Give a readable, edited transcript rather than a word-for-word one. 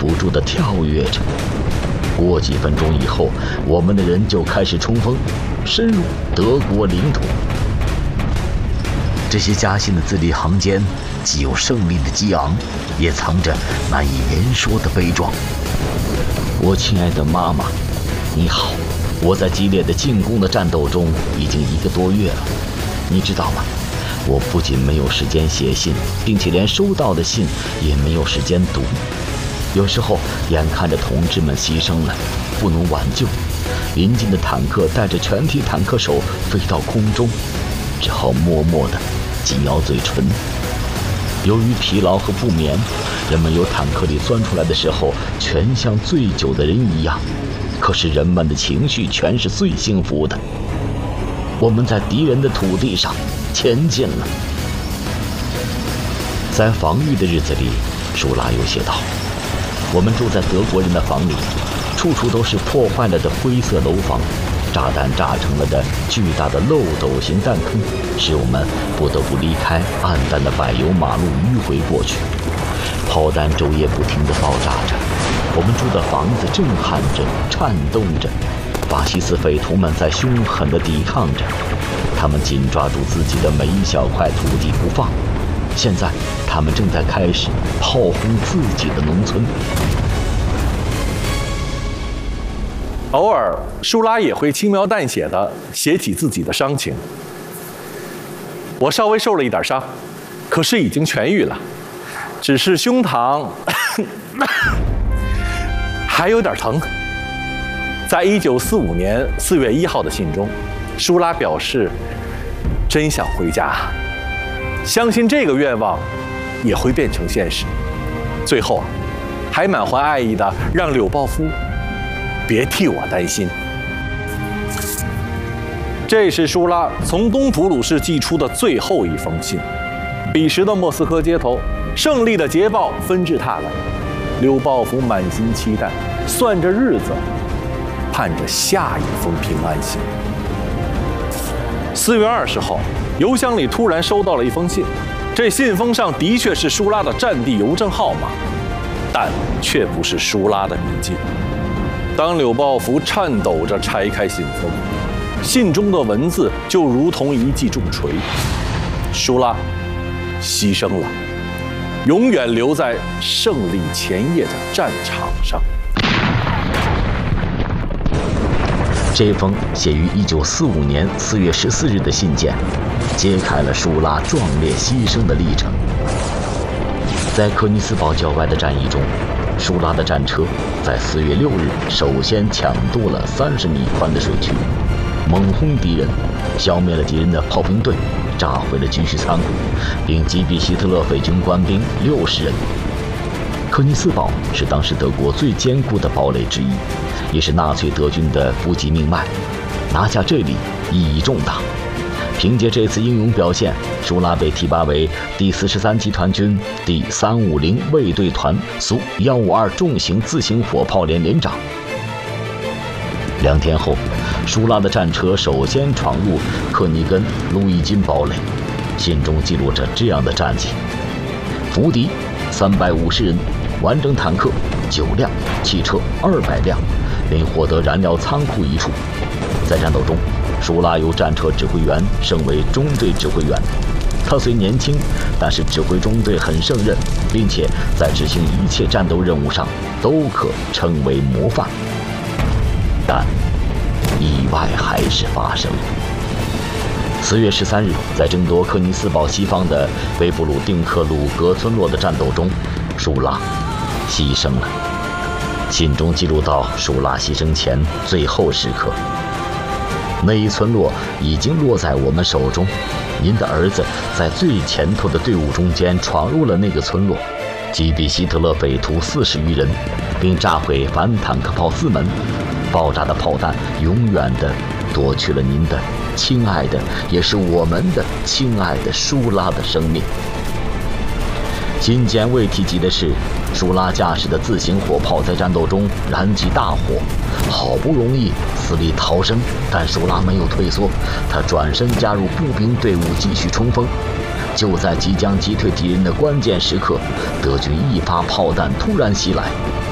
不住地跳跃着。过几分钟以后，我们的人就开始冲锋，深入德国领土。这些家信的字里行间，既有胜利的激昂，也藏着难以言说的悲壮。我亲爱的妈妈，你好！我在激烈的进攻的战斗中已经1个多月了，你知道吗？我不仅没有时间写信，并且连收到的信也没有时间读。有时候眼看着同志们牺牲了，不能挽救，临近的坦克带着全体坦克手飞到空中，只好默默地紧咬嘴唇。由于疲劳和不眠，人们由坦克里钻出来的时候全像醉酒的人一样，可是人们的情绪全是最幸福的。我们在敌人的土地上前进了。在防御的日子里，舒拉又写道，我们住在德国人的房里，处处都是破坏了的灰色楼房，炸弹炸成了的巨大的漏斗形弹坑，使我们不得不离开暗淡的柏油马路迂回过去。炮弹昼夜不停地爆炸着，我们住的房子震撼着，颤动着。法西斯匪徒们在凶狠地抵抗着，他们紧抓住自己的每一小块土地不放。现在他们正在开始炮轰自己的农村。 偶尔，舒拉也会轻描淡写地写起自己的伤情。我稍微受了一点伤，可是已经痊愈了，只是胸膛还有点疼。在1945年4月1号的信中，舒拉表示真想回家，相信这个愿望也会变成现实。最后还满怀爱意地让柳鲍夫别替我担心。这是舒拉从东普鲁士寄出的最后一封信。彼时的莫斯科街头，胜利的捷报纷至沓来，柳鲍夫满心期待，算着日子，盼着下一封平安信。4月20号，邮箱里突然收到了一封信，这信封上的确是舒拉的战地邮政号码，但却不是舒拉的笔记。当柳鲍夫颤抖着拆开信封，信中的文字就如同一记重锤：舒拉牺牲了，永远留在胜利前夜的战场上。 这封写于1945年4月14日的信件，揭开了舒拉壮烈牺牲的历程。在柯尼斯堡郊外的战役中，舒拉的战车在4月6日首先抢渡了30米宽的水渠，猛轰敌人，消灭了敌人的炮兵队，炸毁了军需仓库，并击毙希特勒匪军官兵60人。柯尼斯堡是当时德国最坚固的堡垒之一，也是纳粹德军的补给命脉，拿下这里意义重大。凭借这次英勇表现，舒拉被提拔为第43集团军第350卫队团苏152重型自行火炮连连长。2天后，舒拉的战车首先闯入克尼根路易金堡垒，信中记录着这样的战绩：伏敌350人，完整坦克9辆，汽车200辆，并获得燃料仓库1处。在战斗中，舒拉由战车指挥员升为中队指挥员。他虽年轻，但是指挥中队很胜任，并且在执行一切战斗任务上都可称为模范。但意外还是发生了。4月13日，在争夺柯尼斯堡西方的维布鲁定克鲁格村落的战斗中，舒拉牺牲了。信中记录到舒拉牺牲前最后时刻：那一村落已经落在我们手中，您的儿子在最前头的队伍中间闯入了那个村落，击毙希特勒匪徒40余人，并炸毁反坦克炮4门。爆炸的炮弹永远地夺去了您的亲爱的，也是我们的亲爱的舒拉的生命。信件未提及的是，舒拉驾驶的自行火炮在战斗中燃起大火，好不容易死里逃生，但舒拉没有退缩，他转身加入步兵队伍继续冲锋。就在即将击退敌人的关键时刻，德军一发炮弹突然袭来，